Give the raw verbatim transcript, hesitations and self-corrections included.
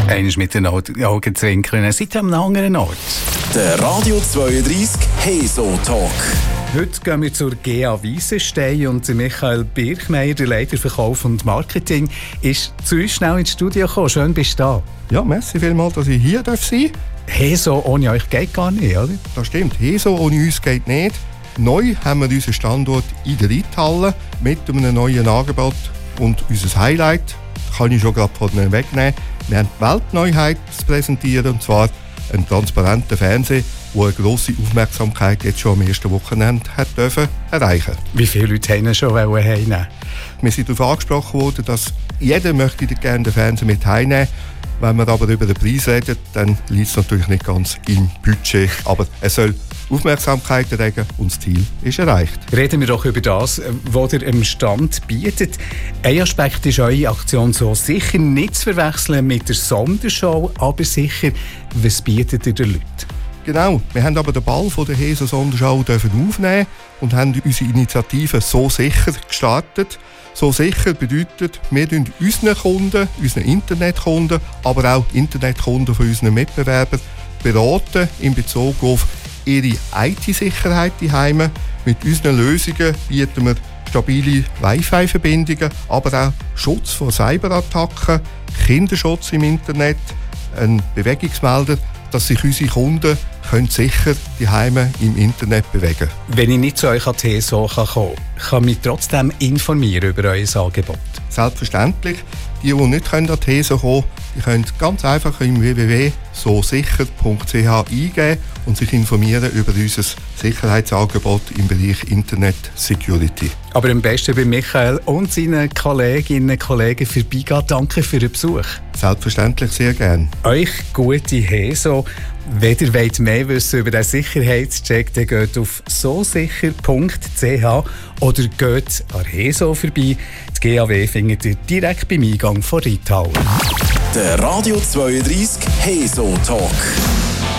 Einmal mit den Augen zwinkern, seid ihr am anderen Ort. Der Radio zweiunddreißig Heso-Talk. Heute gehen wir zur G A Weissenstein und Michael Birchmeier, der Leiter Verkauf und Marketing, ist zu uns schnell ins Studio gekommen. Schön, bist du da. Ja, merci vielmals, dass ich hier sein darf. Heso ohne euch geht gar nicht, oder? Das stimmt, Heso ohne uns geht nicht. Neu haben wir unseren Standort in der Reithalle mit einem neuen Angebot. Und unser Highlight kann ich schon gerade von Ihnen wegnehmen. Wir haben die Weltneuheit zu präsentieren, und zwar einen transparenten Fernseher, der eine grosse Aufmerksamkeit jetzt schon am ersten Wochenende hat dürfen erreichen. Wie viele Leute haben ihn schon heimnehmen? Wir sind darauf angesprochen worden, dass jeder möchte gerne den Fernseher mit heimnehmen. Wenn wir aber über den Preis reden, dann liegt es natürlich nicht ganz im Budget. Aber es soll Aufmerksamkeit erregen und das Ziel ist erreicht. Reden wir doch über das, was ihr am Stand bietet. Ein Aspekt ist eure Aktion so sicher nicht zu verwechseln mit der Sondershow, aber sicher, was bietet ihr den Leuten? Genau, wir haben aber den Ball von der Heso-Sonderschau aufnehmen und haben unsere Initiative «So sicher» gestartet. «So sicher» bedeutet, wir beraten unseren Kunden, unseren Internetkunden, aber auch Internetkunden von unseren Mitbewerbern beraten in Bezug auf ihre I T-Sicherheit daheim. Mit unseren Lösungen bieten wir stabile Wi-Fi-Verbindungen, aber auch Schutz vor Cyberattacken, Kinderschutz im Internet, ein Bewegungsmelder, dass sich unsere Kunden können sicher daheim im Internet bewegen. Wenn ich nicht zu euch an die Heso kommen kann, kann ich mich trotzdem informieren über euer Angebot? Selbstverständlich. Die, die nicht an die Heso kommen können, die können ganz einfach im w w w punkt so sicher punkt c h eingeben und sich informieren über unser Sicherheitsangebot im Bereich Internet Security. Aber am besten bei Michael und seinen Kolleginnen und Kollegen vorbeigehen. Danke für den Besuch. Selbstverständlich, sehr gerne. Euch gute Heso. Wenn ihr wollt mehr wissen über den Sicherheitscheck, dann geht auf so sicher punkt c h oder geht an Heso vorbei. Die G A W findet ihr direkt beim Eingang von Reithalle. Der Radio zweiunddreißig Heso-Talk.